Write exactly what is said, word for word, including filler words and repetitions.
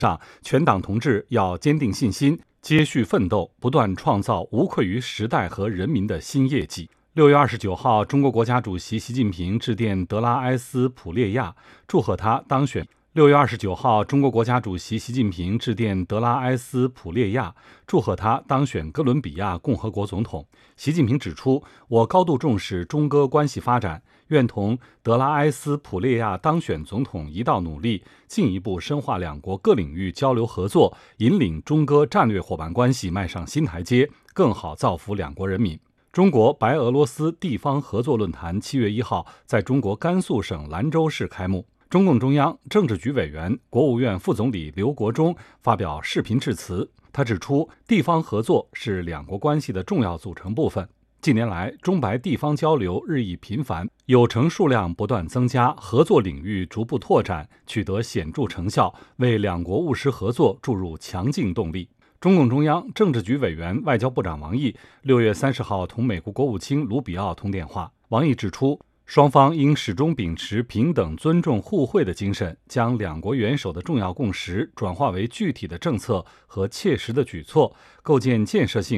上，全党同志要坚定信心，接续奋斗，不断创造无愧于时代和人民的新业绩。六月二十九号，中国国家主席习近平致电德拉埃斯普列亚，祝贺他当选。六月二十九号，中国国家主席习近平致电德拉埃斯普列亚，祝贺他当选哥伦比亚共和国总统。习近平指出，我高度重视中哥关系发展，愿同德拉埃斯普列亚当选总统一道努力，进一步深化两国各领域交流合作，引领中哥战略伙伴关系迈上新台阶，更好造福两国人民。中国白俄罗斯地方合作论坛七月一号在中国甘肃省兰州市开幕。中共中央政治局委员、国务院副总理刘国中发表视频致辞。他指出，地方合作是两国关系的重要组成部分。近年来，中白地方交流日益频繁，友城数量不断增加，合作领域逐步拓展，取得显著成效，为两国务实合作注入强劲动力。中共中央政治局委员、外交部长王毅六月三十号同美国国务卿卢比奥通电话。王毅指出，双方应始终秉持平等、尊重、互惠的精神，将两国元首的重要共识转化为具体的政策和切实的举措，构建建设性、